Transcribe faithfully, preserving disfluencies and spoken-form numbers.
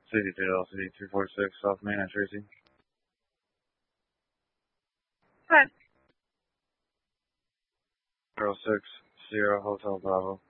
sixty-two L C, two forty-six South Main at Tracy. Hi. zero six Sierra Hotel Bravo.